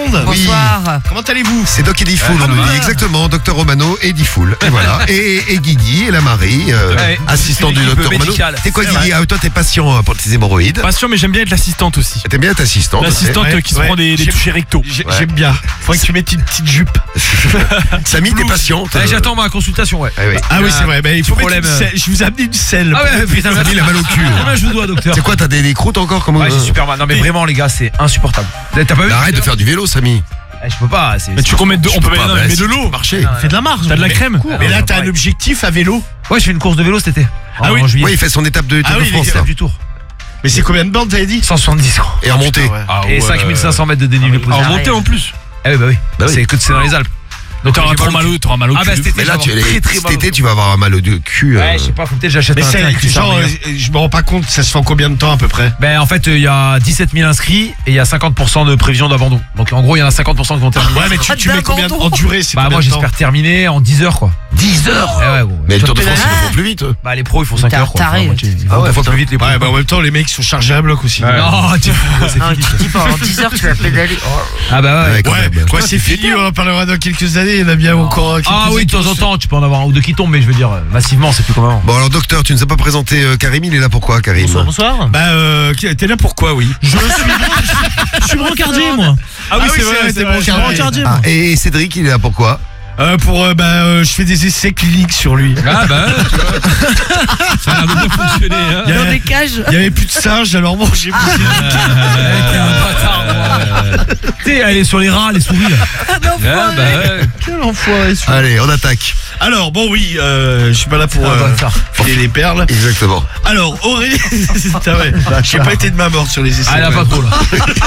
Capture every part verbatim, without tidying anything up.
monde. Bonsoir. Oui. Comment allez-vous? C'est Doc et Diffoul, Ah, on nous bah, dit exactement, Docteur Romano et Diffoul. Et voilà. Et, et Guigui et la Marie, euh, Ouais, assistant c'est du une Docteur équipe Romano. médicale. T'es quoi C'est Guigui? vrai. Ah, toi t'es patient euh, pour tes hémorroïdes. Pas sûr, mais j'aime bien être l'assistante aussi. T'aimes bien être assistante. L'assistante Ouais, qui se ouais. prend des, des J'aime- touchés recto. J'ai- Ouais. J'aime bien. Faudrait que tu mettes une petite jupe. Samy, t'es patiente. Ouais, J'attends ma consultation, ouais. Ah oui. Ah oui, c'est vrai. Ben, il faut mettre problème, une selle. Je vous ai amené une selle. Ah ouais, putain, Samy, il a mal au cul. Combien je vous dois, docteur? C'est quoi, t'as des, des croûtes encore? Comment Ouais, j'ai super mal. Non, mais vraiment, les gars, c'est insupportable. T'as pas vu? Bah, arrête de faire du vélo, Samy. Eh, Je peux pas. c'est- Mais tu peux mettre de, on Tu peut peux mettre, pas, non, bah, mais si, de tu l'eau. peux marcher. Ah, Fais de la marche. T'as de la Mais- crème? Mais là, Ah, t'as un pareil. objectif à vélo. Ouais, je fais une course de vélo cet été. Ah En oui. juillet. Ouais, il fait son étape de, étape Ah de oui, France, les là. du tour. Mais c'est combien de bornes, t'avais dit? cent soixante-dix ans. Et en montée. Putain, ouais. Ah Et ouais. cinq mille cinq cents mètres de dénivelé En positif. montée en plus. Eh oui, bah oui. Bah oui. C'est que c'est dans les Alpes. Donc T'auras j'ai trop mal au, t'auras mal au Ah cul. bah cet été, Mais là, je tu, vais avoir les- très, très cet mal au été, cul. tu vas avoir un mal au cul. euh. Ouais, je sais pas, faut peut-être j'achète Mais un train c'est avec genre, ça, euh, je me rends pas compte, ça se fait en combien de temps à peu près? Ben en fait, il y a dix-sept mille inscrits et il y a cinquante pour cent de prévision d'abandon. Donc en gros, il y en a cinquante pour cent qui vont terminer. Ouais, mais tu, tu mets combien de- en durée? C'est Bah combien moi de temps? j'espère terminer en dix heures quoi. dix heures. Eh ouais, gros. Mais le Toi, Tour de France, Ah. ils le font plus vite. eux. Bah les pros ils font Mais cinq t'es heures quoi. taré. Enfin, moi, tu- ils Ah vont ouais, deux fois putain. plus vite les pros. Ouais, bah en même temps, les mecs sont chargés à bloc aussi. Ouais. Non, tu c'est Non, fini. tu te dis pas, en dix heures, tu vas pédaler. Oh. Ah bah ouais. Ouais, quand Ouais, même. quoi, c'est fini, on en parlera dans quelques années, il y en a bien encore quelques Ah oui, de temps en temps, tu peux en avoir un ou deux qui tombent, mais je veux dire, euh, massivement, c'est plus comme avant. Bon, alors, docteur, tu nous as pas présenté euh, Karim, il est là pourquoi, Karim? Bonsoir, bonsoir. Bah, euh, t'es là pourquoi, oui? Je suis, je suis brancardier, moi. Ah oui, c'est vrai, t'es Je suis brancardier. brancardier, Ah, moi. et Cédric, il est là pourquoi? Euh, pour, euh, bah, euh, je fais des essais cliniques sur lui. Ah bah ouais, tu vois. Ça a l'air de bien fonctionner, hein. Il y Dans a- des cages. Il y avait plus de singes, alors bon, j'ai poussé. T'es un bâtard, moi. Tu sais, elle est sur les rats, les souris là. Ah bah ouais. Quel enfoiré, celui-là. Allez, on attaque. Alors, bon, oui, euh, je suis pas là pour Ah, euh, bâtard. filer les perles. Exactement. Alors, Aurélie, putain, ouais, j'ai pas été de ma morte sur les essais. Ah, elle a ouais. pas trop là.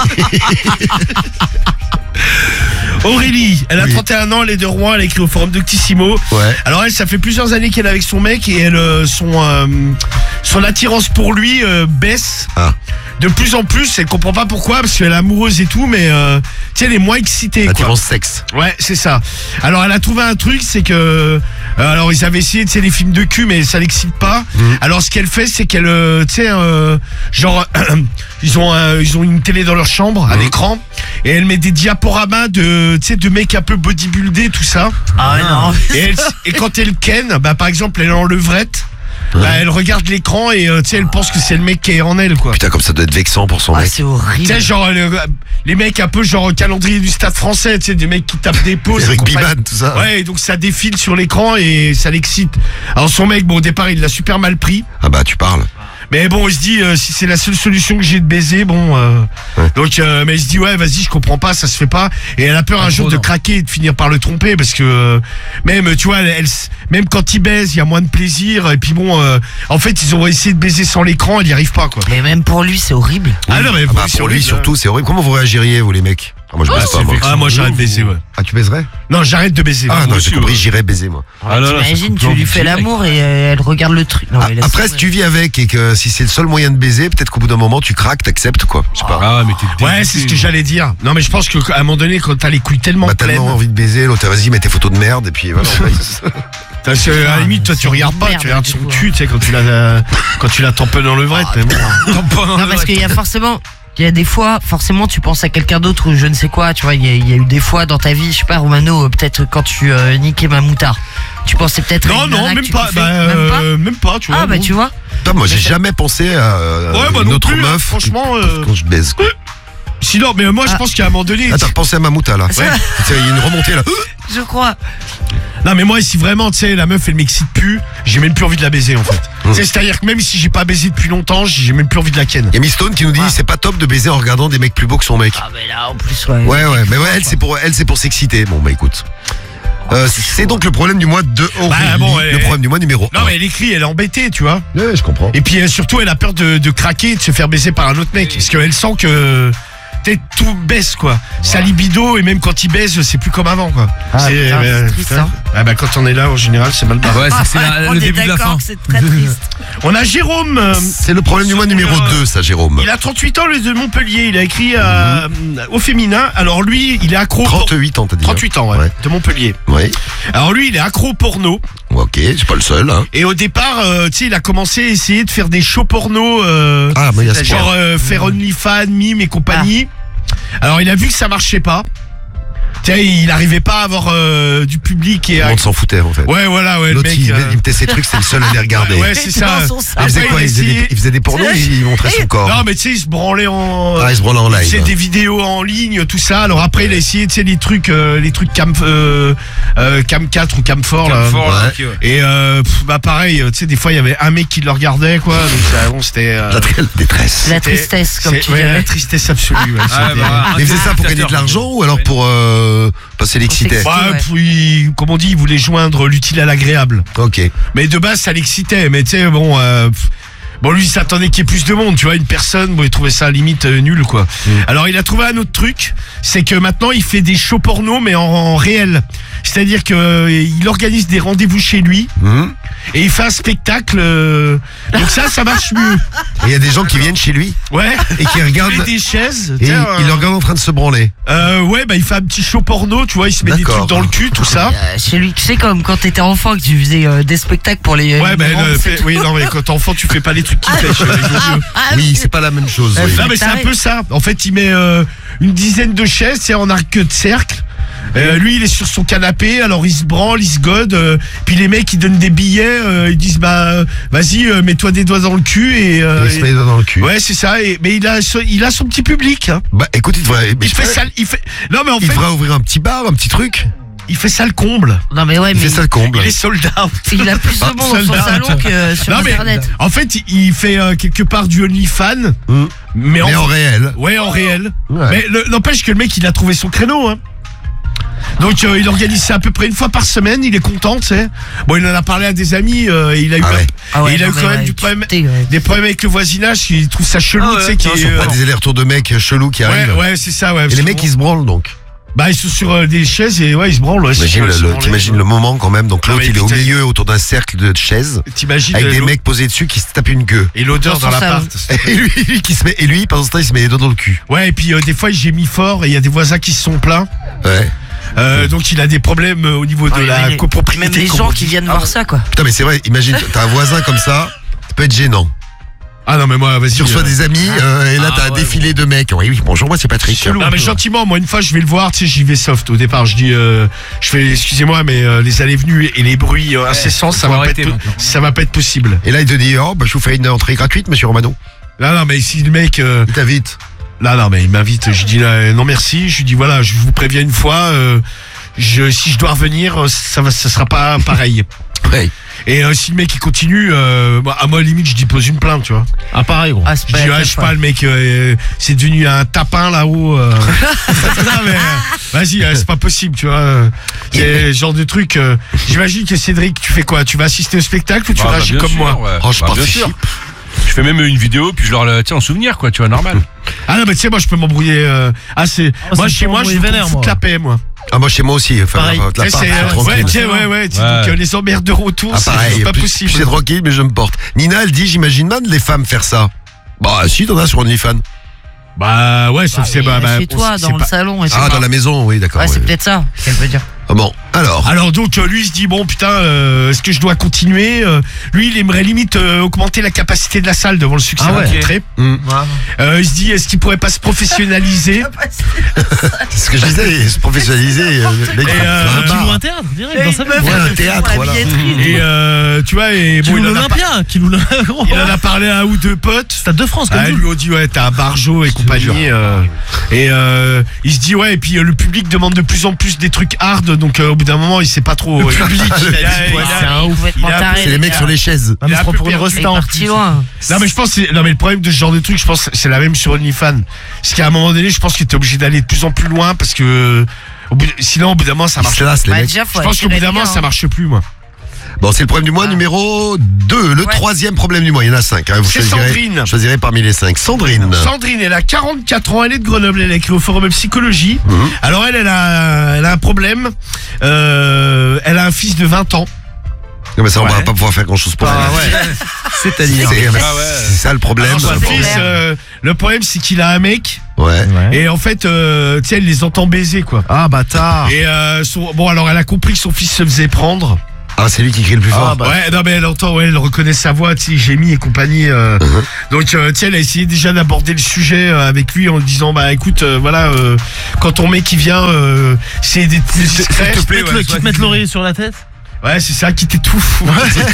Aurélie, elle a Oui. trente et un ans, elle est de Rouen, elle a écrit au forum Doctissimo. Ouais. Alors elle, ça fait plusieurs années qu'elle est avec son mec et elle, euh, son, euh, son attirance pour lui euh, baisse. Ah. De plus en plus, elle comprend pas pourquoi, parce qu'elle est amoureuse et tout, mais euh, tu sais, elle est moins excitée. Quoi. Attirance sexe. Ouais, c'est ça. Alors elle a trouvé un truc, c'est que euh, alors ils avaient essayé, tu sais, les films de cul, mais ça l'excite pas. Mhm. Alors ce qu'elle fait, c'est qu'elle, euh, tu sais, euh, genre ils ont euh, ils ont une télé dans leur chambre, un Mhm. écran, et elle met des diaporamas de, tu sais, de mecs un peu bodybuildés, tout ça. Ah ouais, non. Et, elle- et quand elle ken, bah par exemple, elle est en levrette. Bah, elle regarde l'écran et euh, tu sais, elle pense que c'est le mec qui est en elle, quoi. Putain, comme ça doit être vexant pour son Ah, mec. c'est Tu horrible. sais, genre le- les mecs un peu genre calendrier du stade français, tu sais, des mecs qui tapent des pauses. Eric et compagnie. Biman, tout ça. Ouais, et donc ça défile sur l'écran et ça l'excite. Alors son mec, bon, au départ, il l'a super mal pris. Ah bah, tu parles. Mais bon, il se dit, euh, si c'est la seule solution que j'ai de baiser, bon. euh, Ouais. Donc, euh, mais il se dit, ouais, vas-y, je comprends pas, ça se fait pas. Et elle a peur Ah, un jour trop, de non. craquer et de finir par le tromper parce que euh, même, tu vois, elle, elle s- même quand il baise, il y a moins de plaisir. Et puis bon, euh, en fait, ils ont essayé de baiser sans l'écran, elle y arrive pas, quoi. Mais même pour lui, c'est horrible. Ah non, mais Ah bah, c'est pour lui horrible, surtout, c'est horrible. Comment vous réagiriez, vous, les mecs? Ah, moi, je baise pas, moi. Ah, moi, j'arrête de baiser, ouais. Ah, tu baiserais? Non, j'arrête de baiser. Ah, ouais. non, aussi, j'ai compris, ouais. j'irais baiser, moi. Ah là là, ça T'imagines, coupe tu l'envie lui fais direct. l'amour et euh, elle regarde le truc. Non, Ah, mais laisse après, tomber. si tu vis avec et que si c'est le seul moyen de baiser, peut-être qu'au bout d'un moment, tu craques, t'acceptes, quoi. Je sais pas. Ah, mais t'es Ouais, c'est ce que j'allais dire. Non, mais je pense qu'à un moment donné, quand t'as les couilles tellement Bah, pleines. tellement envie de baiser, l'autre, vas-y, mets tes photos de merde, et puis voilà. on baise. Parce que, à la limite, toi, tu c'est regardes une pas, merde, tu regardes du son coup, cul, tu sais, quand tu la, quand tu la tamponnes dans le vrai. mais bon. Non, parce qu'il y a forcément. Il y a des fois, forcément, tu penses à quelqu'un d'autre ou je ne sais quoi, tu vois, il y, a- il y a eu des fois dans ta vie, je sais pas, Romano, euh, peut-être quand tu euh, niquais ma moutarde. Tu pensais peut-être à Non, une non, nana que même tu pas, kiffais, bah, même pas euh, même pas, tu vois. Ah, bah, non. tu vois. Putain, moi, j'ai jamais pensé à euh, Ouais, bah, une non autre plus, hein, meuf franchement, euh, quand je baise, quoi. Sinon, mais moi, je Ah. pense qu'à un moment donné. Ah, t'as repensé à ma mouta, là. Ouais. Il y a une remontée, là. Je crois. Non, mais moi, si vraiment, tu sais, la meuf, elle m'excite plus, j'ai même plus envie de la baiser, en fait. Mmh. Tu sais, c'est-à-dire que même si j'ai pas baisé depuis longtemps, j'ai même plus envie de la ken. Il y a Miss Stone qui nous dit, c'est pas top de baiser en regardant des mecs plus beaux que son mec. Ah, mais là, en plus, ouais. Ouais, ouais, mais ouais, elle, c'est pour, elle, c'est pour s'exciter. Bon, bah, écoute. Euh, c'est donc le problème du mois de Aurélie. Bah, bon, ouais. Le problème du mois numéro Non, un. mais elle écrit, elle est embêtée, tu vois. Ouais, je comprends. Et puis, euh, surtout, elle a peur de, de craquer, de se faire baiser par un autre mec. Parce qu'elle sent que. T'es tout baisse, quoi. Sa libido, et même quand il baise, c'est plus comme avant, quoi. Ah, putain, euh, c'est triste, putain. hein. Ah, bah, quand on est là, en général, c'est mal barré. Ouais, c'est- c'est la- On le est début de la d'accord fin. que c'est très triste. On a Jérôme. euh, C'est le problème du mois numéro deux, ça, Jérôme. Il a trente-huit ans, le de Montpellier. Il a écrit euh, au féminin. Alors lui, il est accro. au por- trente-huit ans, t'as dit. hein. trente-huit ans, ouais, Ouais. de Montpellier. Ouais. Alors lui, il est accro au porno. Ok, c'est pas le seul, hein. Et au départ, euh, tu sais, il a commencé à essayer de faire des shows porno. Euh, Ah, mais il y a ce genre point. euh, faire OnlyFans, Mime et compagnie. Alors il a vu que ça marchait pas. tu sais, il arrivait pas à avoir euh, du public et Tout le à... monde s'en foutait en fait. Ouais, voilà, ouais, le L'autre, mec. il, euh, il mettait ses trucs, c'est le seul à les regarder. Ouais, c'est ça. Dans son Il salon. faisait Après, quoi il il faisait, des, essayait- il faisait des pornos ou il montrait son corps? Non, mais tu sais, il se branlait en. Ah, il se branlait en Il live. faisait des vidéos en ligne, tout ça. Alors après, il a essayé, tu sais, les trucs, euh, les trucs cam, euh, euh, cam quatre ou cam four, là. Fort, là, Ouais. ok, ouais. Et euh, pff, bah pareil, tu sais, des fois, il y avait un mec qui le regardait, quoi. Donc ça, bon, c'était. euh, La tr- détresse. La c'était- tristesse, comme c'est- tu ouais, dirais. la tristesse absolue. Ouais, Ah, c'était- bah, Mais il faisait ça pour gagner de l'argent ou alors pour euh, passer l'excité? Pour Bah, ouais. puis, comme on dit, il voulait joindre l'utile à l'agréable. Ok. Mais de base, ça l'excitait. Mais tu sais, bon, euh, pff, bon, lui, il s'attendait qu'il y ait plus de monde. Tu vois, une personne, bon, il trouvait ça limite euh, nul, quoi. Alors, il a trouvé un autre truc, c'est que maintenant, il fait des shows porno, mais en, en réel. C'est-à-dire que euh, il organise des rendez-vous chez lui Hum. et il fait un spectacle. euh, Donc ça, ça marche mieux. Et il y a des gens qui viennent chez lui Ouais. et qui Il regardent. met des chaises. Et il, tiens, il euh, le regarde en train de se branler. euh, ouais, bah il fait un petit show porno, tu vois, il se met des D'accord. trucs dans le cul, tout ça. Euh, chez lui, tu sais, comme quand t'étais enfant, que tu faisais euh, des spectacles pour les. Ouais, les bah grands, le- c'est fait- tout. oui, non, mais quand t'es enfant, tu fais pas les trucs qui pêchent. euh, il vaut mieux. Ah, Oui, c'est pas la même chose. Euh, oui. Non mais c'est un taré. peu ça. En fait, il met euh, une dizaine de chaises, c'est en arc de cercle. Euh, lui, il est sur son canapé, alors il se branle, il se gode. euh, puis les mecs, ils donnent des billets, euh, ils disent bah euh, vas-y, euh, mets-toi des doigts dans le cul et. euh, Il se et- met les doigts dans le cul. Ouais, c'est ça. Et, mais il a, son- il a son petit public. Hein. Bah écoute, il devrait. mais Il je fait sais- ça. Il fait. Non mais en Il fait, devrait ouvrir un petit bar, un petit truc. il fait ça le comble. Non, mais ouais, Il mais fait ça le comble. Il est sold out. il a plus de monde dans son Sold out. salon que sur Non, mais, internet. en fait, il- il fait euh, quelque part du OnlyFans, Hum. mais, Mais en, en réel. ouais, en réel. Ouais. Mais le- n'empêche que le mec, il a trouvé son créneau. Hein. Donc euh, il organise ça à peu près une fois par semaine, il est content, tu sais. Bon, il en a parlé à des amis, euh, il a eu, Ah un- ouais. Ah ouais, et il a non, eu mais quand même ouais, du tu problème, t'es, ouais. des problèmes avec le voisinage, il trouve ça chelou, Ah ouais, tu sais. putain, qui ils est, sont euh, Pas des allers-retours de mecs chelous qui ouais, arrivent. ouais, c'est ça, ouais. Et les mecs, ils se branlent donc. Bah, ils sont sur euh, des chaises et ouais, ils se branlent. Ouais, T'imagines ils le, se le- branlent, t'imagines ouais. le moment quand même. Donc Ah, l'autre, mais il est au putain. milieu autour d'un cercle de chaises T'imagines avec euh, des l'eau- mecs posés dessus qui se tapent une queue. et l'odeur Dans dans son l'appart. Et lui, lui qui se met, et lui, pendant ce temps, il se met les doigts dans le cul. Ouais, et puis euh, des fois, il gémit fort et il y a des voisins qui se sont plaints. Ouais. Euh, donc il a des problèmes euh, au niveau de Ouais, la mais- copropriété. Même les comme gens on qui dit. viennent Ah, voir ça, quoi. Putain, mais c'est vrai. Imagine, t'as un voisin comme ça, ça peut être gênant. Ah non mais moi, vas-y. Tu reçois euh, des amis euh, et là, Ah, t'as un ouais, défilé de mecs. Oui, oui, bonjour, moi c'est Patrick. Non mais gentiment, moi une fois je vais le voir, tu sais, j'y vais soft au départ, je dis, euh, je fais, excusez-moi, mais euh, les allées venues et les bruits euh, incessants, ça faut va pas arrêter être, po- maintenant. ça va pas être possible. Et là, il te dit, oh, bah, je vous fais une entrée gratuite, monsieur Romano. Là non mais si le mec, euh, Il t'invite. là non mais il m'invite, je dis là, non merci, je lui dis voilà, je vous préviens une fois, euh, je, si je dois revenir, euh, ça va, ça sera pas pareil. Ouais. Et euh, si le mec il continue, euh, moi, à moi limite je dépose une plainte, tu vois. Ah, pareil, gros. Ah, c'est Je pas dis la ouais, je sais pas, le mec, euh, c'est devenu un tapin là-haut. euh. Non, mais, euh, vas-y, euh, c'est pas possible, tu vois. C'est le genre de truc. euh, J'imagine que Cédric, tu fais quoi? Tu vas assister au spectacle ou tu Ah, bah, réagis bien comme sûr, moi? ouais. Oh, je Bah, bien participe. sûr. Je fais même une vidéo puis je leur la tiens en souvenir, quoi, tu vois, normal. Ah non, mais tu sais, moi je peux m'embrouiller. euh, Ah, c'est. Oh, moi c'est chez pour moi, je embrouiller veux vénère, qu'on me foute moi. la paix, moi. Ah, moi, chez moi aussi. Enfin, Pareil. la part, Tu sais, c'est, c'est euh, tranquille. ouais, tu sais, ouais, ouais. tu sais, Ouais. Donc euh, les emmerdeurs autour, Ah, c'est pareil. c'est pas plus- possible. plus c'est tranquille, mais je me porte. Nina, elle dit, j'imagine mal les femmes faire ça. Bah, si, t'en as sur OnlyFans. Bah ouais, sauf que c'est bah, bah, Chez on- toi, c'est dans le pas- salon. Et Ah, tout. dans la maison, oui, d'accord. Ouais, c'est ouais. peut-être ça qu'elle veut dire. Ah bon, alors. Alors donc euh, lui il se dit bon putain euh, est-ce que je dois continuer euh, Lui il aimerait limite euh, augmenter la capacité de la salle devant le succès Ah ouais. rencontré. Hmm. Euh, il se dit est-ce qu'il pourrait pas se professionnaliser C'est ce que je disais, il se professionnaliser. euh, le mec, Et, il fait euh, un Qui bar. loue un théâtre, direct, dans sa maison. Ouais, un théâtre, voilà. et euh, tu vois et Qui bon loue il en, a par- l'Olympia, qui loue le. Gros. il en a parlé à un ou deux potes. Stade de France, comme Ah, tout. lui on dit ouais t'as un barjo et compagnie euh, et euh, il se dit ouais et puis euh, le public demande de plus en plus des trucs hard donc euh, au bout d'un moment il sait pas trop euh, public, il a- le il a- public, il ouais, a- c'est un ouf. il a- taré, C'est les mecs gars. sur les chaises. Ah, mais il il a se un prend peu pour une perdu. Il est resta en parti plus. loin. Non mais je pense que c'est- non mais le problème de ce genre de truc je pense c'est la même sur OnlyFans. Parce qu'à un moment donné je pense qu'il était obligé d'aller de plus en plus loin parce que au bout de- sinon au bout d'un moment ça Ils marche. se lassent, les Bah, mecs. déjà, faut Je pense qu'au bout attirer d'un les moment gars, ça hein. marche plus moi. Bon, c'est le problème du mois Ah. numéro deux. Le Ouais. troisième problème du mois. Il y en a cinq. Hein. Vous C'est choisirez, Sandrine. choisirez parmi les cinq. Sandrine. Sandrine, elle a quarante-quatre ans, elle est de Grenoble, elle a écrit au forum de psychologie. Mhm. Alors elle, elle a, elle a un problème. Euh, elle a un fils de vingt ans. Non, mais ça, on va Ouais. pas pouvoir faire grand chose pour Ah elle. ouais. C'est-à-dire. C'est Ah ouais. c'est ça le problème. Alors, son Bon. fils, euh, le problème c'est qu'il a un mec Ouais. et en fait, euh, tu sais, elle les entend baiser quoi. Ah, bâtard. Et euh, son- bon alors elle a compris que son fils se faisait prendre. Ah, c'est lui qui crie le plus fort. Ah, bah. Ouais, non mais elle entend, ouais, elle reconnaît sa voix, tu sais, gémie et compagnie. Euh. Uh-huh. Donc, euh, tu sais, elle a essayé déjà d'aborder le sujet euh, avec lui en lui disant, bah écoute, euh, voilà, euh, quand ton mec qui vient, euh, c'est des plus discret. te plaît, Qui te ouais, le- qui te mette l'oreiller sur la tête. Ouais, c'est ça qui t'étouffe.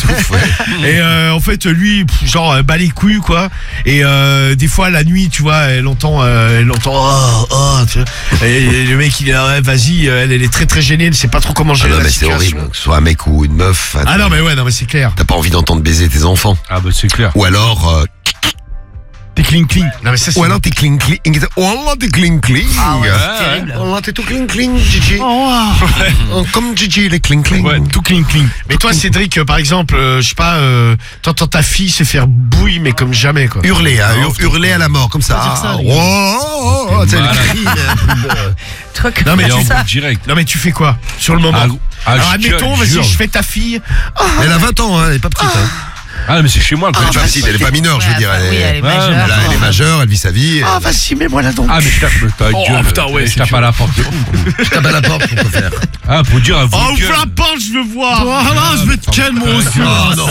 Et euh, en fait, lui, pff, genre, euh, bat les couilles, quoi. Et euh, des fois, la nuit, tu vois, elle entend, euh, elle entend, oh, oh, tu vois. Et, et le mec, il est là, ouais, vas-y, euh, elle, elle est très très gênée, elle sait pas trop comment Ah gérer non, la mais c'est situation. horrible. Que ce soit un mec ou une meuf. Ah attends, non, mais ouais, non, mais c'est clair. T'as pas envie d'entendre baiser tes enfants. Ah bah c'est clair. Ou alors, euh, T'es cling cling. Non, mais ça, c'est. ou alors t'es cling cling. Oh là, t'es cling cling. Ah ouais, Ouais, c'est terrible. Oh là, t'es tout cling cling, Gigi. Oh, comme Gigi, les cling cling. Ouais, Tout cling cling. Mais toi, Cédric, euh, par exemple, euh, je sais pas, euh, t'entends ta fille se faire bouille, mais comme jamais, quoi. Hurler, hein, hur- hurler à la mort, comme ça. dire ça, Ah, les oh, gars. oh, oh, tu sais, le malade. cri, mais un peu de- Toi, Non, mais Et tu en sais- boucle direct. Non, mais tu fais quoi sur le moment? Ah, ah, Alors, je- admettons, je vas-y, jure. je fais ta fille. Elle a vingt ans, hein, elle est pas petite. Hein. Ah mais c'est chez moi le Elle est truc. pas petite, elle est pas mineure, je veux dire. Ouais, Elle oui, elle est, est Ouais, majeure. elle a- elle est majeure, elle vit sa vie. Ah, vas-y, mets-moi là donc. Ah mais je tape ta Oh, gueule. putain, ouais, je c'est tape dur. à la porte. Je tape à la porte, pour quoi faire. Ah pour dire à vous. Oh, ouvre la porte, je veux voir. Voilà, je vais te calmer moi aussi. Ah, non.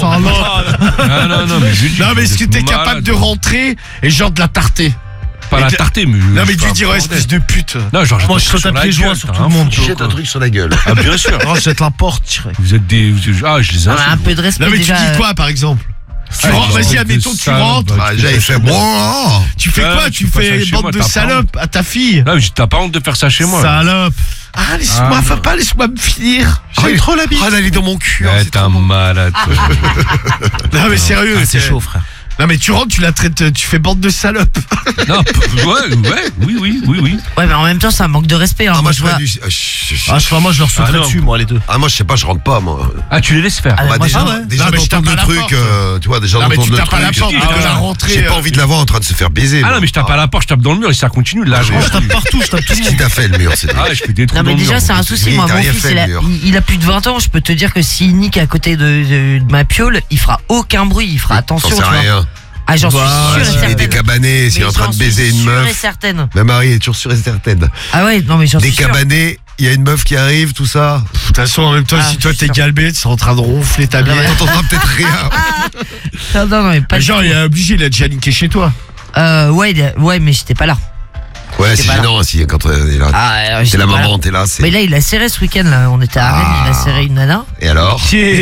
Ah non non mais je lui dis, Non, mais est-ce vous que êtes t'es malade. capable de rentrer et genre de la tarter? Pas Et la de- tarter mais. Non, mais je de lui fais dire, un ouais, bordel. espèce de pute. Non genre Moi, je tape saute à sur la pieds joints gueule, sur t'as tout un le monde. fou, Jette un quoi. truc sur la gueule. Ah bien sûr. Oh, jette la porte, direct. Vous êtes des. vous- Ah je les On a insulte. un peu de respect Non, mais tu déjà. dis quoi, par exemple? Tu Ah, rentres, bande vas-y, de admettons, tu salopes, rentres. bah, Ah, tu déjà, fais il ça fait chez moi. bon. Tu fais Ah, quoi? tu Tu fais pas ça fais chez bande moi, de t'as pas salopes à ta fille? Non mais t'as pas honte de faire ça chez moi. Salope. Ah, laisse-moi, Ah, enfin non. pas, laisse-moi me finir. J'ai trop la bite. Ah, elle est dans mon cul. hein, Ouais, c'est t'es trop un bon. malade. toi. Non, mais sérieux. Ah, c'est chaud, frère. Non, mais tu rentres, tu la traites, tu fais bande de salopes. Non, p- ouais, ouais, oui, oui, oui, oui. Ouais, mais en même temps, c'est un manque de respect. Hein. Ah, moi, je vois- ferais du. ah, je- je- Ah, je sais moi, je leur sauterais Ah, non. dessus, moi, les deux. Ah, moi, je sais pas, je rentre pas, moi. Ah, tu les laisses faire. Ah, Bah, moi, déjà, je- ouais. déjà Non, mais je d'entendre tape à le la truc, porte. euh, tu vois, déjà Non, mais tu d'entendre le tapes à la truc. porte, j'ai- de la j'ai- rentrée, J'ai pas euh. envie de la voir en train de se faire baiser. Ah moi. non, mais je tape à la porte, je tape dans le mur et ça continue. Là, je Moi, je tape partout, je tape tout le Qu'est-ce monde. qu'il t'a fait, le mur, c'est Ah, je fais des trous Non mais dans le déjà mur. c'est un souci, Oui, moi t'as mon rien fils fait, il a, le mur. il, il a plus de vingt ans, je peux te dire que s'il nique à côté de, de- de ma piole, il fera aucun bruit, il fera attention, J'en tu sais vois. rien. Ah j'en suis Bah, sûre et S'il est certaine. décabané, s'il est Mais en train j'en de baiser suis une sûre et meuf. certaine. Ma Marie est toujours sûre et certaine. Ah ouais, non mais j'en suis sûre. Décabané, il y a une meuf qui arrive, tout ça. De toute façon, en même temps, Ah, si toi je suis t'es sûr. galbé, tu es en train de ronfler ta Ah, bière. ouais. T'entendras peut-être rien. Non, non, non, mais pas Mais du genre, tout. il est obligé, il a déjà niqué chez toi. Euh, ouais, il a- ouais, mais j'étais pas là. Ouais, c'est pas là. gênant aussi quand on est là. Ah, euh, T'es j'étais la pas là. maman, t'es là. c'est- Mais là, il a serré ce week-end là. On était à Rennes, Ah. il a serré une nana. Et alors?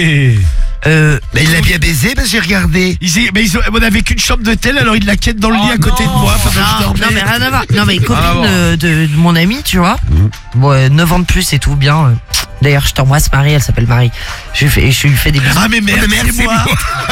Euh, Mais il l'a bien baisé parce que j'ai regardé. Ils, mais ils ont, on avait qu'une chambre d'hôtel, alors il la quête dans le lit à côté de moi pendant que je non, dormais. non, mais rien à voir. Non, mais Rien à copine voir. de, de, de mon ami, tu vois. Bon, euh, neuf ans de plus et tout, bien. euh. D'ailleurs, je t'embrasse, Marie, elle s'appelle Marie. Je lui fais, je lui fais des bisous. Ah, mais merde, mais merde, c'est moi.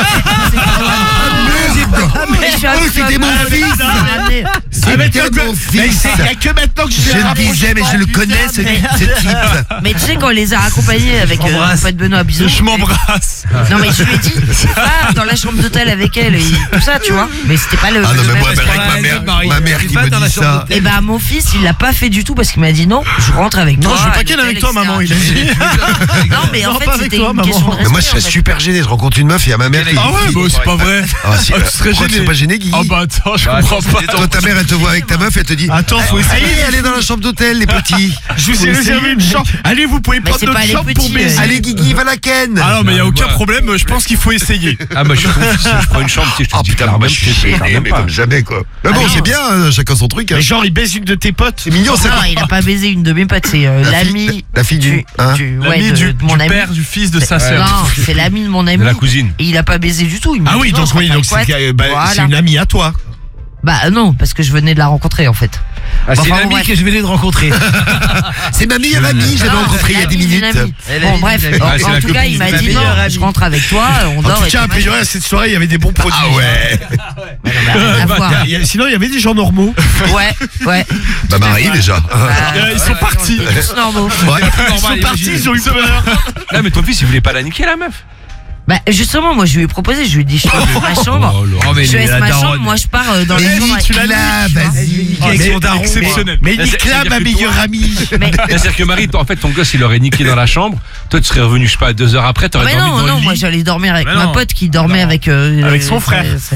Mais je suis un Oh, c'était mon peu- fils. Ah, mais- Ah, mais C'était t'as- mon mais fils. c'est- il y a que maintenant que je Je l'ai le rapproché. disais, mais je le connais, ce, ce type. Mais tu sais, quand on les a accompagnés avec euh, m'embrasse. mon pote Benoît, bisous. Je m'embrasse. Non, mais je lui ai dit, va dans la chambre d'hôtel avec elle et tout ça, tu vois. Mais c'était pas le. Ah non, le mais même moi, restaurant. avec ma mère, Marie, ma mère tu qui vas me dans la dit chambre ça. d'hôtel. Et bah, mon fils, il l'a pas fait du tout parce qu'il m'a dit non, je rentre avec toi. Non, je veux à pas qu'elle l'hôtel, avec toi, et cetera. maman, il a dit. Non, mais en Non, fait, pas avec c'était toi, une maman. question de Mais respect. moi, je serais en fait. super gêné. Je rencontre une meuf, il y a ma mère qui. Ah ouais, bah c'est pas vrai. Ah, si, Ah, tu serais pourquoi tu gêné. serais pas gêné, Guigui? Ah bah attends, je Bah, comprends attends, pas. c'est Toi, ta mère, elle te voit avec ta meuf, elle te dit. Attends, faut Allez, essayer. allez dans la chambre d'hôtel, les petits. Je vous ai réservé une chambre. Allez, vous pouvez Mais prendre c'est notre pas les chambre petits, pour baiser. euh, Allez, Guigui, va la ken. Ah non, mais y a Non, aucun moi- problème, je pense qu'il faut essayer. Ah bah je suis ton fils, je prends une chambre, tu sais, je te Ah dis putain, clairement, moi je suis je te dis gêné, même mais pas. comme jamais quoi. Mais Ah bon, non. c'est bien, hein, chacun son truc. hein. Mais genre, il baise une de tes potes. C'est mignon, ça. Non, il a pas baisé une de mes potes, c'est euh, La fille- l'ami. la fille du- hein du- ouais, L'ami de, du, de mon du ami. père, du fils, de sa sœur. Non, c'est l'ami de mon ami. De la cousine. Et il a pas baisé du tout. Il m'a Ah dit oui, non, donc je oui, rentre donc avec c'est Couette. bah, Voilà. c'est une amie à toi. Bah non, parce que je venais de la rencontrer en fait. Ah, c'est Enfin, une bon, amie bref. que je venais de rencontrer. C'est ma meilleure amie, je l'avais Non, rencontrée il y a l'ami dix d'une minutes. amie. Elle a Bon dit bref, d'une amie. en, Ah, c'est en la tout cas copine il de m'a ma dit meilleure non, amie. je rentre avec toi, on En dort tout et cas, a tout, priori, à cette soirée, il y avait des bons produits. Ah ouais. mais rien à voir. Il y a- Sinon, il y avait des gens normaux. Ouais, ouais. Bah Marie déjà. Euh, Ils sont partis. Tous normaux. Ouais. Ils sont partis, ils ont eu peur. Là, mais ton fils, il voulait pas la niquer, la meuf. Bah justement, moi je lui ai proposé, je lui ai dit je te laisse ma chambre. Oh, Laurent, mais Je te laisse la ma daronne. chambre, moi je pars euh, dans Mais la chambre. nique avec- là, vas-y. Avec Mais- son daron. exceptionnel. Mais Là, Nicolas, c'est-à-dire ma que meilleure toi- amie. Mais, C'est-à-dire que Marie, en fait, ton gosse, il aurait niqué dans la chambre. Toi, tu serais revenu, je sais pas, deux heures après, t'aurais mais dormi non, dans non, le lit. moi j'allais dormir avec Mais ma non. pote qui dormait Non. avec euh, Avec son frère. ça- ça-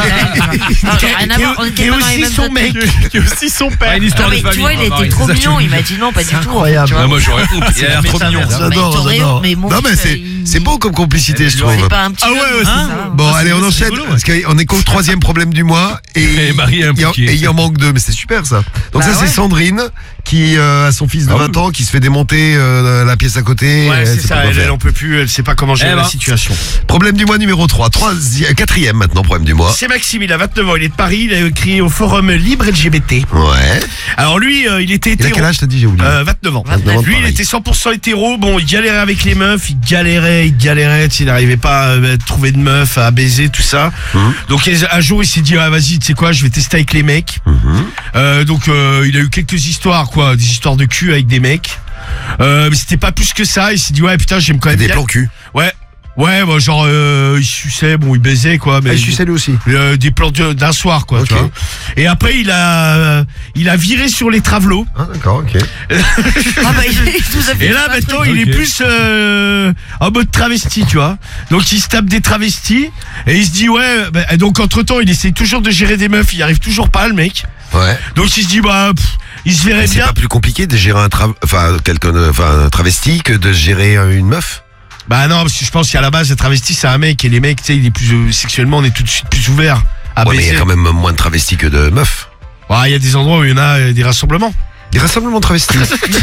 Non, j'ai rien à voir, on était Et pas dans les aussi mêmes son hôtels. mec. Qui est aussi son père. Ah, une Non, histoire mais de tu famille. vois, il Ah, était Marie, trop c'est ça que tu mignon, veux il dire. m'a dit non, pas du tout. incroyable. tu vois. Ah, moi, j'aurais honte. Il a l'air Mais trop ça mignon. va. J'adore, Mais t'aurais j'adore. honte, mais mon Non, mais fils, c'est, il- c'est beau comme complicité, je trouve. C'est pas un petit Ah ouais, jeune, ouais, ça c'est va. Bon, Ah, allez, c'est- on c'est enchaîne, rigolo, ouais. parce qu'on est qu'au troisième problème du mois, et, Et Marie est il y en- impliquée. et il en manque deux, mais c'est super ça. Donc Bah ça, c'est ouais. Sandrine, qui euh, a son fils de Ah vingt ans, qui se fait démonter euh, la pièce à côté. Ouais, elle c'est sait ça, pas quoi elle, faire. elle en peut plus, elle sait pas comment gérer Eh la ben. situation. Problème du mois numéro trois, troisième, quatrième maintenant, problème du mois. C'est Maxime, il a vingt-neuf ans, il est de Paris, il a écrit au forum Libre L G B T. Ouais. Alors lui, euh, il était Il a hétéro. quel âge, t'as dit, j'ai oublié? Euh, vingt-neuf ans. vingt-neuf ans, Lui, il pareil. était cent pour cent hétéro. Bon, il galérait avec les meufs, il galérait, il galérait, tu sais, il n'arrivait pas à euh, trouver de meufs, à baiser, tout ça. Mhm. Donc un jour, il s'est dit, ah vas-y, tu sais quoi, je vais tester avec les mecs. Mhm. Euh, donc euh, il a eu quelques histoires, quoi, des histoires de cul avec des mecs. Euh, mais c'était pas plus que ça. Il s'est dit, ouais, putain, j'aime quand même Des bien. plans cul. Ouais. Ouais, bah, genre, euh, il suçait, bon, il baisait, quoi. Mais Ah, je suis salut aussi. euh, des plans de- d'un soir, quoi, Ok. tu vois. Et après, il a, euh, il a viré sur les travelots. Ah, d'accord, ok. Ah bah, il nous a fait Et là, un maintenant, truc. il est Ok. plus euh, en mode travesti, tu vois. Donc, il se tape des travestis et il se dit, ouais. Bah, et donc, entre temps, il essaie toujours de gérer des meufs. Il y arrive toujours pas, le mec. Ouais. Donc, il se dit, bah, pff, il se verrait C'est bien. pas plus compliqué de gérer un tra- enfin, quelqu'un, de- enfin, un travesti que de gérer euh, une meuf? Bah, non, parce que je pense qu'à la base, le travesti, c'est un mec. Et les mecs, tu sais, il est plus euh, sexuellement, on est tout de suite plus ouvert à Ouais, mais il y baiser. a quand même moins de travestis que de meufs. Ouais, il y a des endroits où il y en a euh, des rassemblements. Des rassemblements de travestis.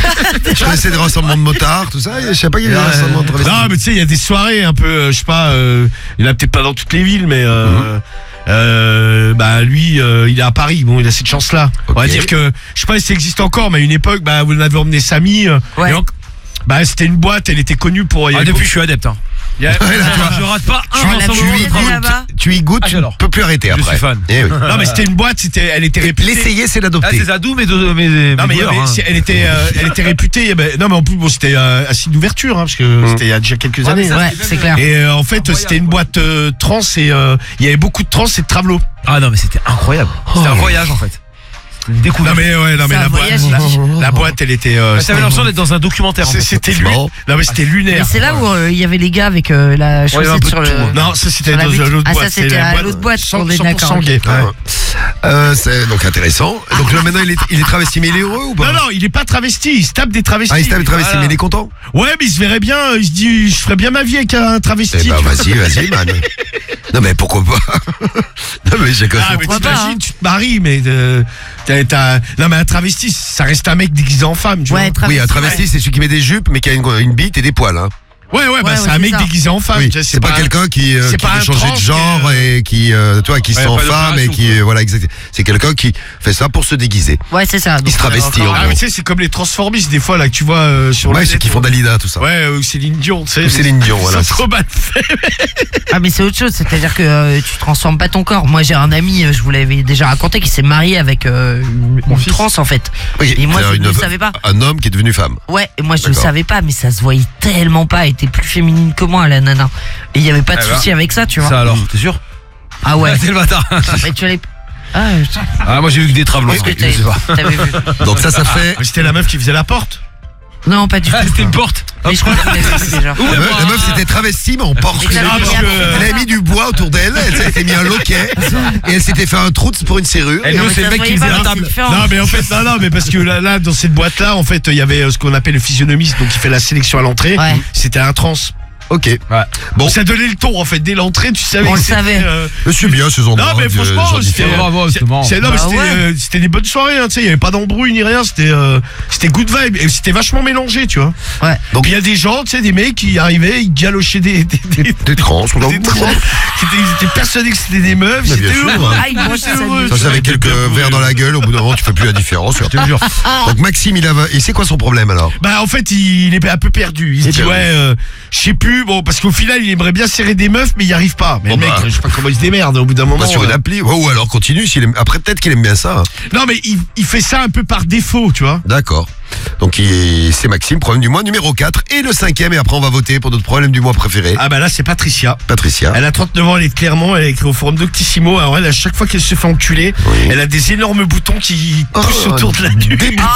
Je connaissais des rassemblements de motards, tout ça. Je sais pas qu'il y a des rassemblements de travestis. Non, mais tu sais, il y a des soirées un peu, euh, je sais pas, euh, il y en a peut-être pas dans toutes les villes, mais euh, Mhm. euh, bah lui, euh, il est à Paris, bon, il a cette chance-là. On va Ok. dire que, je sais pas si ça existe encore, mais à une époque, bah vous avez emmené Samy, euh, Ouais. et en- bah c'était une boîte, elle était connue pour. il y Ah, avait depuis, beaucoup- je suis adepte. Hein. il y a- Ouais, là, tu vois. Je rate pas Tu un l'as rassemblement vu, de il travail. est là-bas. Tu y goûtes, Ah, tu j'adore. peux plus arrêter Je après. suis fan. Eh oui. Non, mais c'était une boîte, c'était, elle était réputée. L'essayer, c'est Ah, l'adopter. c'est Zadou, mais de mes. Non mais il y avait- c'est- elle était, euh, elle était réputée. bah, non mais en plus bon, c'était euh, un site d'ouverture, hein, parce que c'était il y a déjà quelques Ouais, années. mais ça, hein. Ouais, c'est clair. Et euh, en fait, Incroyable, c'était une quoi. boîte euh, trans et euh, il y avait beaucoup de trans et de travelots. Ah non, mais c'était incroyable. C'était un voyage en fait. C'était une découverte. Non mais ouais, non mais C'est un la boîte, voyage, la, il la boîte, elle était. euh, Ah, c'était- T'avais l'impression d'être dans un documentaire. en c'est- fait. c'était C'est lu- marrant. Non mais c'était Mais lunaire. c'est là où euh, il y avait les gars avec euh, la Ouais, il y avait un chaussette peu sur de le. tout, hein. Non, ça c'était Sur la dans vitre. l'autre Ah, ça, boîte. c'était la à boîte l'autre boîte, cent- on est cent pour cent d'accord, gay. Ah ouais. Euh, c'est donc intéressant. Donc là maintenant il est, il est travesti, mais il est heureux ou pas? Non non, il est pas travesti, il se tape des travestis. Ah, il se tape travesti, Voilà. mais il est content? Ouais, mais il se verrait bien, il se dit, je ferais bien ma vie avec un travesti. Eh ben tu vois. vas-y, vas-y, man. Non mais pourquoi pas? Non mais j'ai Ah, mais Pourquoi pas, t'imagines, hein. tu te maries, mais euh, t'as, t'as- non mais un travesti, ça reste un mec déguisé en femme, tu Ouais, vois. Oui, un travesti, c'est celui qui met des jupes, mais qui a une, une bite et des poils. Hein. Ouais, ouais, bah Ouais, c'est ouais, un c'est mec ça. déguisé en femme. Oui, tu vois, c'est pas, un- quelqu'un qui, euh, c'est qui pas veut un changer trans de qui, genre euh, et qui, euh, toi, qui se Ouais, sent pas femme et d'opération, qui, quoi. euh, voilà, exact. C'est quelqu'un qui fait ça pour se déguiser. Ouais, c'est ça. Il se Donc, travestit, encore- en Ah, gros. mais tu sais, c'est comme les transformistes, des fois, là, que tu vois euh, sur Ouais, le ceux net, qui font on- Dalida, tout ça. Ouais, ou Céline Dion, tu sais. Ou Céline Dion, Ils voilà. sont trop mal faits. Ah mais c'est autre chose, c'est-à-dire que euh, tu transformes pas ton corps. Moi j'ai un ami, euh, je vous l'avais déjà raconté, qui s'est marié avec euh, une, une trans en fait. Oui, Et moi c'est je une- ne le savais pas. Un homme qui est devenu femme. Ouais, et moi je le D'accord. savais pas, mais ça se voyait tellement pas. Elle était plus féminine que moi la nana. Et il y avait pas de Ah bah. souci avec ça, tu vois. Ça alors, t'es sûr? Ah ouais. Ah, c'est le bâtard. Mais tu allais. Ah, je- Ah, moi j'ai vu que des travelons. Est-ce que Je sais pas. t'avais t'avais vu? Donc ça, ça fait. Mais c'était la meuf qui faisait la porte. Non, pas du tout. Ah, c'était une porte. Mais je crois que vous l'avez vu déjà. La meuf, la meuf s'était travestie, mais en porte. Mais t'avais Ah, mis parce un- que- Elle avait mis du bois autour d'elle, elle s'était mis un loquet, et elle s'était fait un trou pour une serrure. Et Non, nous, mais c'est ça le se mec qui voyait faisait pas, la mais table. c'est différent. Non, mais en fait, non, non, mais parce que là, là dans cette boîte-là, en fait, il y avait euh, ce qu'on appelle le physionomiste, donc il fait la sélection à l'entrée. Ouais. C'était un trans. Ok. Bon, Bon. ça donnait le ton, en fait, dès l'entrée, tu savais On que le c'était, savait. euh, Mais c'est bien ces endroits. Non, mais de- franchement, genre c'était. différents. bravo, c'est- c'est marrant. c'est- non, mais Bah c'était, ouais. euh, c'était des bonnes soirées, hein, tu sais, il y avait pas d'embrouille ni rien, c'était, euh, c'était good vibe, et c'était vachement mélangé, tu vois. Ouais. Donc- Donc, il y a des gens, tu sais, des mecs qui arrivaient, ils galochaient des, des, des, Des trans, on des trans, qui étaient- ils étaient persuadés que c'était des meufs, Mais ils bien étaient sûr. heureux. Ah, ils Ils mangent étaient ça, heureux. Ça, c'est avec quelques verres dans la gueule, au bout d'un moment, tu fais plus la différence. Je te jure. Donc, Maxime, il a. Et c'est quoi son problème alors? Bah en fait il est un peu perdu. Il se Il est dit perdu. ouais, euh, je sais plus. Bon parce qu'au final il aimerait bien serrer des meufs mais il y arrive pas. Mais Bon, le mec, bah. je sais pas comment il se démerde au bout d'un moment. Pas sur une euh. appli. Oh, ou alors continue. S'il aime... Après, peut-être qu'il aime bien ça. hein. Non mais il, il fait ça un peu par défaut, tu vois. D'accord. Donc il- c'est Maxime, problème du mois numéro quatre. Et le cinquième, et après on va voter pour notre problème du mois préféré. Ah bah là c'est Patricia. Patricia. Elle a trente-neuf ans, elle est de Clermont, elle est écrit au forum Doctissimo. Alors elle, à chaque fois qu'elle se fait enculer, Oui. elle a des énormes boutons qui poussent Oh, autour de la nuque.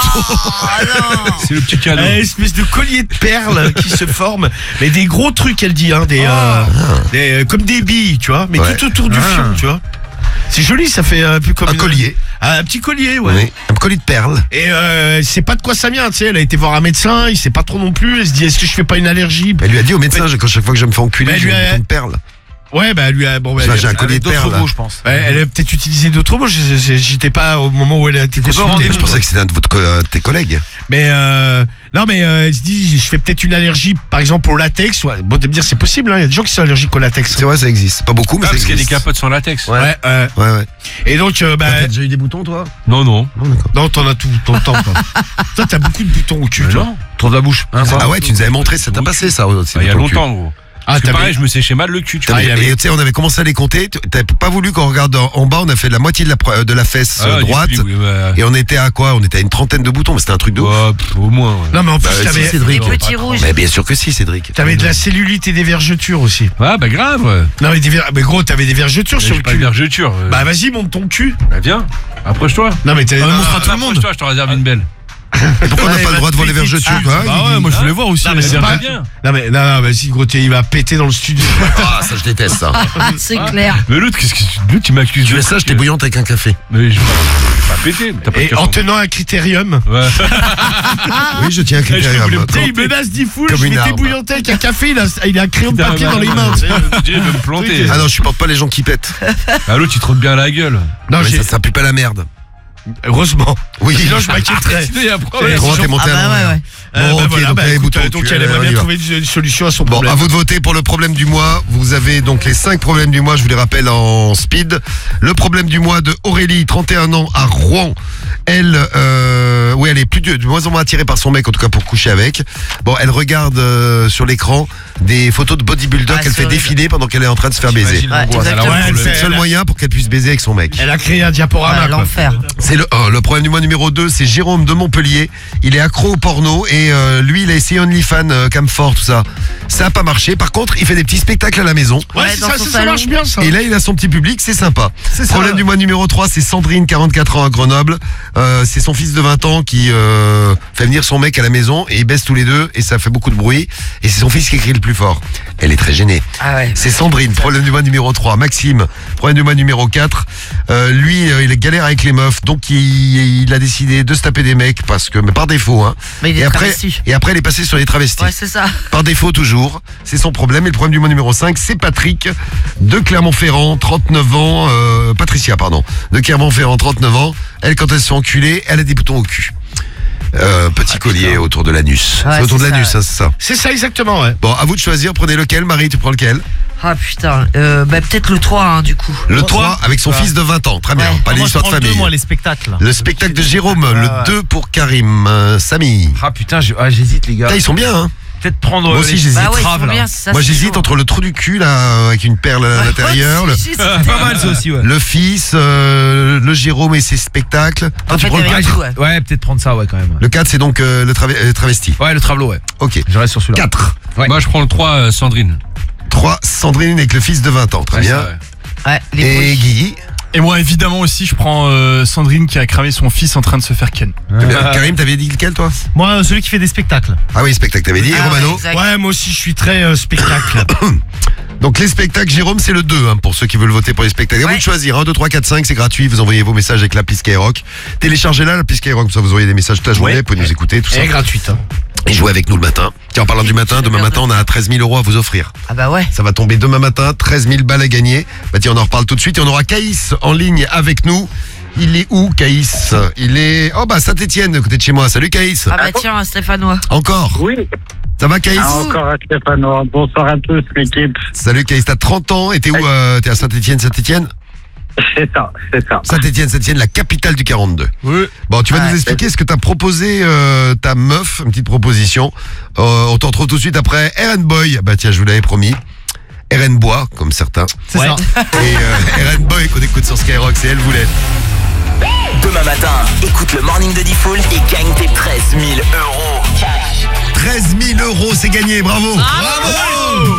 Ah non. C'est le petit cadeau. Elle a une espèce de collier de perles qui se forme, mais des gros trucs, elle dit, hein, des, euh, des euh, comme des billes, tu vois, mais Ouais. tout autour du Ah. fion, tu vois. C'est joli, ça fait un peu comme Un une- collier. Ah, un petit collier, ouais. Oui. Un collier de perles. Et euh, elle sait pas de quoi ça vient, tu sais. Elle a été voir un médecin, il sait pas trop non plus. Elle se dit, est-ce que je fais pas une allergie? Elle lui a dit au médecin, qu'à chaque fois que je me fais enculer, Mais j'ai lui un a- bouton de perles. Ouais, bah lui a bon. Bah, Enfin, elle, j'ai un collier Avec de perles. d'autres là. mots, je pense. ouais, elle a peut-être utilisé d'autres mots. je- je- J'étais pas au moment où elle a été Mais consultée. je pensais que c'était un de votre co- euh, tes collègues. Mais euh, non, mais euh, elle se dit, je fais peut-être une allergie, par exemple au latex. Ouais, bon, de me dire, c'est possible. hein, Il y a des gens qui sont allergiques au latex. C'est vrai, ça existe. Pas beaucoup, mais Ah, ça parce qu'il y a des existe. capotes sans latex. Ouais. euh, Ouais, ouais. et donc, euh, bah, T'as déjà eu des boutons, toi? Non, non. Non, d'accord. non, t'en as tout, tout le temps. Toi, toi t'as beaucoup de boutons au cul. Mais toi. non. Trop de la bouche. Hein, ça Ah ouais, tu nous avais montré, ça t'a passé, ça, aussi. Bah, il y a dans ton cul. longtemps, gros. Ah, Parce que t'avais- pareil, je me séchais mal le cul, tu vois. Ah, il avait- Et tu sais, on avait commencé à les compter. Tu- T'avais pas voulu qu'on regarde en en bas, on a fait la moitié de la, pre- de la fesse Ah, euh, du droite. pli, oui, ouais. Et on était à quoi? On était à une trentaine de boutons, mais c'était un truc de ouf. Ouais, pff, au moins. ouais. Non, mais en plus, Bah, si, t'avais, Cédric. Les petits rouges. Mais bien sûr que si, Cédric. t'avais de la cellulite et des vergetures aussi. Ouais, bah grave. Non, mais, des ver- mais gros, t'avais des vergetures sur J'ai le pas de cul. vergeture. euh. Bah, vas-y, monte ton cul. Bah, viens. Approche-toi. Non, mais t'as. Ah, non, montre à tout le monde. Approche-toi, je te réserve une belle. Pourquoi on n'a Ouais, pas le bah, droit de voir les tu fais- vergetures, ah, toi? Bah ouais, moi je voulais voir aussi. Non, mais les c'est pas- bien. Non, mais non, non, vas-y, gros, t'es- il va péter dans le studio. Ah, ça, je déteste ça. C'est clair. Mais l'autre, qu'est-ce que tu l'autre, tu m'accuses Tu de fais ça, je t'ai bouillante avec un café. Mais je vais pas péter. T'as pas de Et café. en tenant un critérium. Ouais. Oui, je tiens un je voulais critérium. me Tu sais, il menace dix foules, Comme je une m'étais arme. bouillanté avec un café, il a, il a un crayon de papier dans les mains. tu sais. Je dirais, il veut me planter. Ah non, je supporte pas les gens qui pètent. Ah, l'autre, il te roule bien à la gueule. Non, Mais j'ai- ça, ça pue pas la merde. heureusement. Oui. Sinon, je m'inquiéterais. Sinon, il y a un problème. Comment t'es monté Ah à bah ouais, l'envers? ouais. Euh, Bon, bah ok, voilà, donc bah, elle est écoute, bouton euh, au donc cul, elle allez, aimerait on y bien va. trouver une solution à son Bon, problème. à vous de voter pour le problème du mois. Vous avez donc les cinq problèmes du mois, je vous les rappelle en speed. Le problème du mois de Aurélie, trente et un ans, à Rouen. Elle, euh, oui, elle est plus de, de moins en moins attirée par son mec, en tout cas pour coucher avec. Bon, elle regarde euh, sur l'écran des photos de bodybuilder Ah, qu'elle c'est fait horrible. défiler pendant qu'elle est en train de se faire baiser. J'imagine Ouais, l'angoisse. exactement. Alors, Ouais, le- elle C'est le fait- seul elle a- moyen pour qu'elle puisse baiser avec son mec. Elle a créé un diaporama. Ouais, quoi. l'enfer. C'est le, oh, le problème du mois numéro deux, c'est Jérôme de Montpellier. Il est accro au porno et euh, lui, il a essayé OnlyFans, euh, Camfort, tout ça. Ça a pas marché. Par contre, il fait des petits spectacles à la maison. Ouais, Ouais, c'est dans ça, son ça, ça salon. marche bien ça. Et là, il a son petit public, c'est sympa. C'est ça. Problème du mois numéro trois, c'est Sandrine, quarante-quatre ans à Grenoble. Euh, c'est son fils de vingt ans qui euh, fait venir son mec à la maison et ils baissent tous les deux et ça fait beaucoup de bruit. Et c'est son fils qui crie le plus fort. Elle est très gênée. Ah ouais. C'est Sandrine, problème du mois numéro trois. Maxime, problème du mois numéro quatre. Euh, lui, euh, il galère avec les meufs, donc il, il a décidé de se taper des mecs parce que, mais par défaut, hein. Mais il est Et après, travesti. et après, il est passé sur les travestis. Ouais, c'est ça. Par défaut toujours, c'est son problème. Et le problème du mois numéro cinq, c'est Patrick de Clermont-Ferrand, trente-neuf ans, euh, Patricia, pardon, de Clermont-Ferrand, trente-neuf ans. Elle, quand elle se fait enculer, elle a des boutons au cul. Euh, petit collier autour de l'anus. Ouais, c'est autour de c'est l'anus, ça, hein, c'est ça. C'est ça exactement, ouais. Bon, à vous de choisir, prenez lequel. Marie, tu prends lequel? Ah putain. Euh, bah peut-être le trois, hein, du coup. Le trois, avec son fils de vingt ans. Très bien, Ouais. pas Moi, je l'histoire de prends le deux, famille. moi, les spectacles. Le spectacle de Jérôme, Ouais, le ouais. deux pour Karim. Euh, Samy. Ah putain, j'ai- ah, j'hésite les gars. Là, ils sont bien, hein. Peut-être prendre Moi euh, aussi, les j'hésite. Bah ouais, ils traves, sont là. bien, ça, Moi, c'est j'hésite chaud. entre le trou du cul, là, avec une perle à l'intérieur, Ouais, le, si, si, Ah, c'était- pas mal ça aussi, ouais. le fils, euh, le Jérôme et ses spectacles. Toi, En tu fait, prends il le y avait quatre. tout, ouais. Ouais, peut-être prendre ça, ouais, quand même. Le quatre, c'est donc euh, le trave- euh, travesti. Ouais, le travelot, ouais. Ok. Je reste sur celui-là. quatre. Ouais. Moi, je prends le trois, euh, Sandrine. trois, Sandrine avec le fils de vingt ans. Très Ouais, bien. ça, ouais. Ouais, les Et bruits. Guy. Et moi, évidemment aussi, je prends euh, Sandrine qui a cramé son fils en train de se faire ken. Très bien. Karim, t'avais dit lequel, toi? Moi, celui qui fait des spectacles. Ah oui, spectacle, t'avais dit. Et Ah ouais, Romano. exact. Ouais, moi aussi, je suis très euh, spectacle. Donc les spectacles, Jérôme, c'est le deux, hein, pour ceux qui veulent voter pour les spectacles. À vous Ouais. de choisir. un, deux, trois, quatre, cinq, c'est gratuit. Vous envoyez vos messages avec l'appli Skyrock. Téléchargez-la, l'appli Skyrock, comme ça vous auriez des messages toute la journée. Ouais. Vous pouvez nous écouter, tout ça. Et gratuite. Hein. Et jouez avec nous le matin. Tiens, en parlant du matin, demain matin, on a treize mille euros à vous offrir. Ah bah ouais. Ça va tomber demain matin, treize mille balles à gagner. Bah tiens, on en reparle tout de suite. Et on aura Caïs en ligne avec nous. Il est où, Caïs? Il est... Oh bah Saint-Étienne, à côté de chez moi. Salut Caïs. Ah bah tiens, un Stéphanois. Encore. Oui, Ça va Caïs? ah, encore à Stéphanois. Bonsoir à tous, l'équipe. Salut Caïs, t'as trente ans et t'es où? euh, T'es à Saint-Étienne, Saint-Étienne? C'est ça, c'est ça. Saint-Étienne, Saint-Étienne, la capitale du quarante-deux. Oui. Bon, tu vas Ouais. nous expliquer ce que t'as proposé euh, ta meuf, une petite proposition. Euh, on t'en retrouve tout de suite après R N Boy. Bah tiens, je vous l'avais promis. R N Bois, comme certains. C'est ça. Et euh, R N Boy qu'on écoute sur Skyrock, c'est Elle voulait. Demain matin, écoute le morning de Diffoul et gagne tes treize mille euros, c'est gagné, bravo. Bravo. Bravo.